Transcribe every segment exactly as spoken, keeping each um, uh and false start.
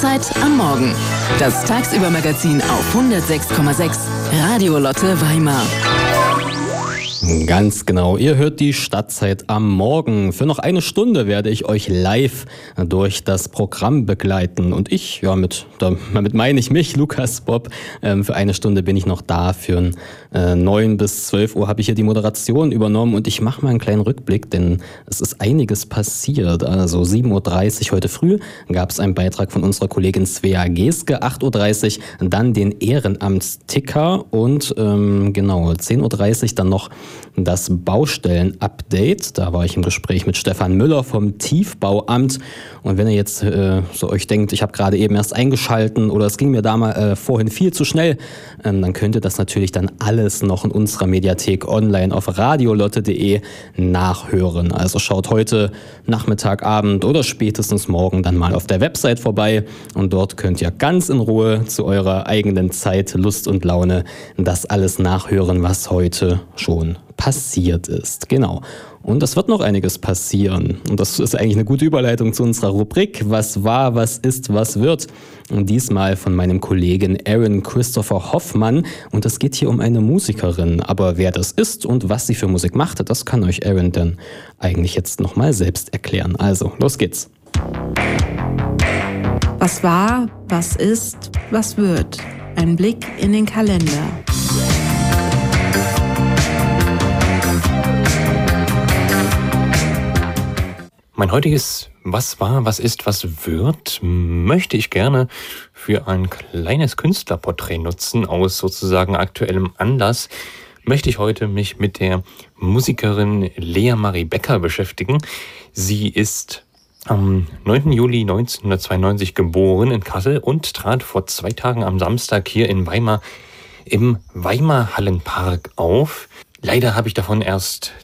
Stadtzeit am Morgen. Das Tagsübermagazin auf hundertsechs Komma sechs Radio Lotte Weimar. Ganz genau, ihr hört die Stadtzeit am Morgen. Für noch eine Stunde werde ich euch live durch das Programm begleiten. Und ich, ja, mit, damit meine ich mich, Lukas Bob. Ähm, für eine Stunde bin ich noch da. Für äh, neun bis zwölf Uhr habe ich hier die Moderation übernommen. Und ich mache mal einen kleinen Rückblick, denn es ist einiges passiert. Also sieben Uhr dreißig heute früh gab es einen Beitrag von unserer Kollegin Svea Geske. acht Uhr dreißig dann den Ehrenamtsticker. Und ähm, genau, zehn Uhr dreißig dann noch das Baustellen-Update. Da war ich im Gespräch mit Stefan Müller vom Tiefbauamt. Und wenn ihr jetzt äh, so euch denkt, ich habe gerade eben erst eingeschalten oder es ging mir da mal äh, vorhin viel zu schnell, ähm, dann könnt ihr das natürlich dann alles noch in unserer Mediathek online auf radiolotte punkt de nachhören. Also schaut heute Nachmittag, Abend oder spätestens morgen dann mal auf der Website vorbei und dort könnt ihr ganz in Ruhe zu eurer eigenen Zeit, Lust und Laune das alles nachhören, was heute schon passiert ist. Genau. Und es wird noch einiges passieren. Und das ist eigentlich eine gute Überleitung zu unserer Rubrik Was war, was ist, was wird. Und diesmal von meinem Kollegen Aaron Christopher Hoffmann. Und es geht hier um eine Musikerin. Aber wer das ist und was sie für Musik macht, das kann euch Aaron dann eigentlich jetzt nochmal selbst erklären. Also, los geht's. Was war, was ist, was wird? Ein Blick in den Kalender. Mein heutiges Was war, was ist, was wird, möchte ich gerne für ein kleines Künstlerporträt nutzen. Aus sozusagen aktuellem Anlass möchte ich heute mich mit der Musikerin Lea Marie Becker beschäftigen. Sie ist am neunten Juli neunzehnhundertzweiundneunzig geboren in Kassel und trat vor zwei Tagen am Samstag hier in Weimar im Weimar Hallenpark auf. Leider habe ich davon erst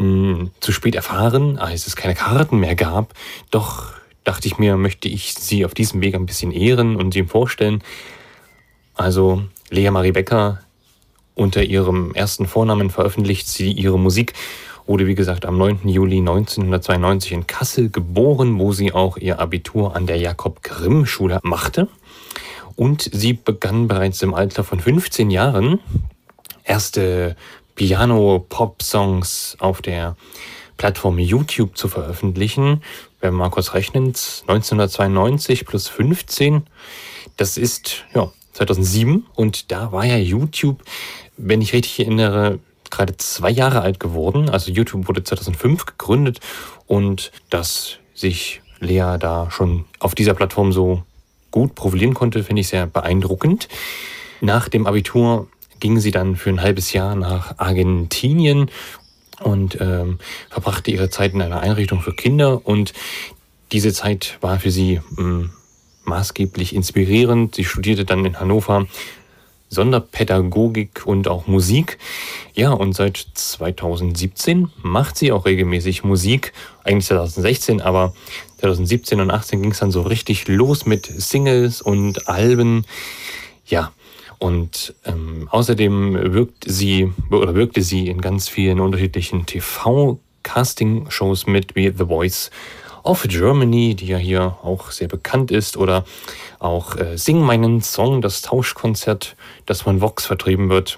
zu spät erfahren, als es keine Karten mehr gab. Doch dachte ich mir, möchte ich sie auf diesem Weg ein bisschen ehren und sie vorstellen. Also Lea Marie Becker, unter ihrem ersten Vornamen veröffentlicht sie ihre Musik, wurde wie gesagt am neunten Juli neunzehnhundertzweiundneunzig in Kassel geboren, wo sie auch ihr Abitur an der Jakob-Grimm-Schule machte. Und sie begann bereits im Alter von fünfzehn Jahren erste Piano-Pop-Songs auf der Plattform YouTube zu veröffentlichen. Wenn wir mal kurz rechnen, neunzehnhundertzweiundneunzig plus fünfzehn, das ist ja zweitausendsieben und da war ja YouTube, wenn ich richtig erinnere, gerade zwei Jahre alt geworden. Also YouTube wurde zweitausendfünf gegründet und dass sich Lea da schon auf dieser Plattform so gut profilieren konnte, finde ich sehr beeindruckend. Nach dem Abitur ging sie dann für ein halbes Jahr nach Argentinien und ähm, verbrachte ihre Zeit in einer Einrichtung für Kinder. Und diese Zeit war für sie ähm, maßgeblich inspirierend. Sie studierte dann in Hannover Sonderpädagogik und auch Musik. Ja, und seit zweitausendsiebzehn macht sie auch regelmäßig Musik. Eigentlich zweitausendsechzehn, aber zweitausendsiebzehn und achtzehn ging es dann so richtig los mit Singles und Alben. Ja. Und ähm, außerdem wirkt sie oder wirkte sie in ganz vielen unterschiedlichen T V-Casting-Shows mit, wie The Voice of Germany, die ja hier auch sehr bekannt ist, oder auch äh, Sing meinen Song, das Tauschkonzert, das von Vox vertrieben wird.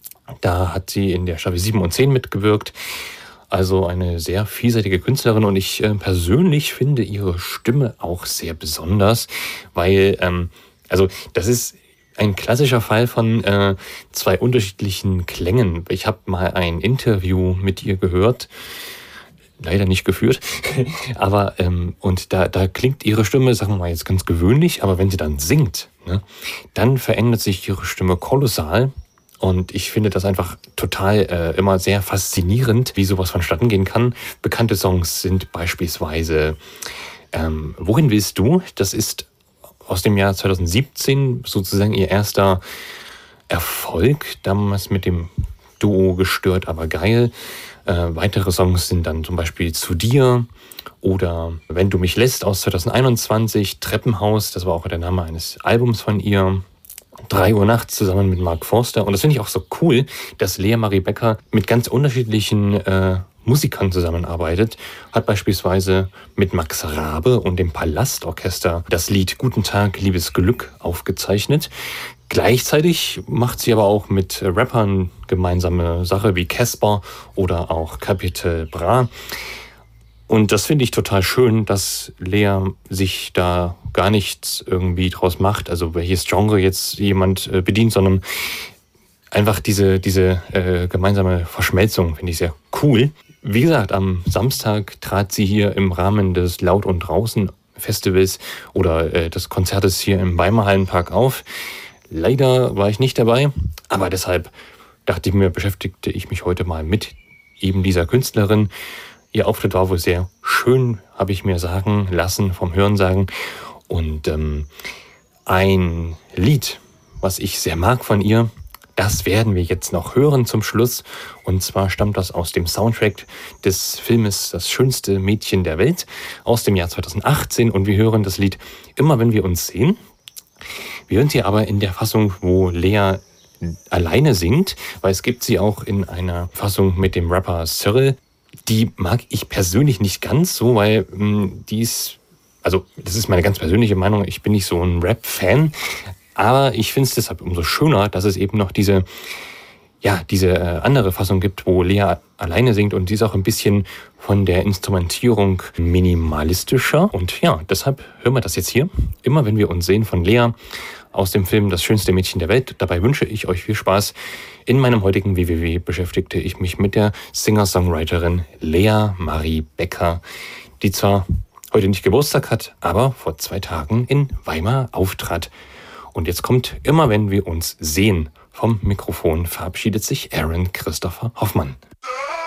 Da hat sie in der Staffel sieben und zehn mitgewirkt. Also eine sehr vielseitige Künstlerin und ich äh, persönlich finde ihre Stimme auch sehr besonders, weil, ähm, also das ist ein klassischer Fall von äh, zwei unterschiedlichen Klängen. Ich habe mal ein Interview mit ihr gehört, leider nicht geführt, aber ähm, und da, da klingt ihre Stimme, sagen wir mal jetzt ganz gewöhnlich, aber wenn sie dann singt, ne, dann verändert sich ihre Stimme kolossal. Und ich finde das einfach total äh, immer sehr faszinierend, wie sowas vonstatten gehen kann. Bekannte Songs sind beispielsweise ähm, Wohin willst du? Das ist aus dem Jahr zweitausendsiebzehn sozusagen ihr erster Erfolg, damals mit dem Duo Gestört, aber geil. Äh, weitere Songs sind dann zum Beispiel Zu dir oder Wenn du mich lässt aus zweitausendeinundzwanzig, Treppenhaus, das war auch der Name eines Albums von ihr. drei Uhr nachts zusammen mit Mark Forster. Und das finde ich auch so cool, dass Lea Marie Becker mit ganz unterschiedlichen äh, Musikern zusammenarbeitet, hat beispielsweise mit Max Rabe und dem Palastorchester das Lied Guten Tag, liebes Glück aufgezeichnet. Gleichzeitig macht sie aber auch mit Rappern gemeinsame Sache wie Casper oder auch Capital Bra. Und das finde ich total schön, dass Lea sich da gar nichts irgendwie draus macht, also welches Genre jetzt jemand äh, bedient, sondern einfach diese, diese äh, gemeinsame Verschmelzung finde ich sehr cool. Wie gesagt, am Samstag trat sie hier im Rahmen des Laut und Draußen Festivals oder äh, des Konzertes hier im Weimar Hallenpark auf. Leider war ich nicht dabei, aber deshalb dachte ich mir, beschäftigte ich mich heute mal mit eben dieser Künstlerin. Ihr Auftritt war wohl sehr schön, habe ich mir sagen lassen vom Hörensagen. Und ähm, ein Lied, was ich sehr mag von ihr, das werden wir jetzt noch hören zum Schluss. Und zwar stammt das aus dem Soundtrack des Filmes Das schönste Mädchen der Welt aus dem Jahr zweitausendachtzehn. Und wir hören das Lied Immer wenn wir uns sehen. Wir hören sie aber in der Fassung, wo Lea alleine singt, weil es gibt sie auch in einer Fassung mit dem Rapper Cyril. Die mag ich persönlich nicht ganz so, weil mh, die ist, also das ist meine ganz persönliche Meinung, ich bin nicht so ein Rap-Fan, aber ich finde es deshalb umso schöner, dass es eben noch diese, ja, diese äh, andere Fassung gibt, wo Lea alleine singt und die ist auch ein bisschen von der Instrumentierung minimalistischer und ja, deshalb hören wir das jetzt hier, Immer wenn wir uns sehen von Lea aus dem Film Das schönste Mädchen der Welt. Dabei wünsche ich euch viel Spaß. In meinem heutigen W W W beschäftigte ich mich mit der Singer-Songwriterin Lea Marie Becker, die zwar heute nicht Geburtstag hat, aber vor zwei Tagen in Weimar auftrat. Und jetzt kommt Immer wenn wir uns sehen. Vom Mikrofon verabschiedet sich Aaron Christopher Hoffmann.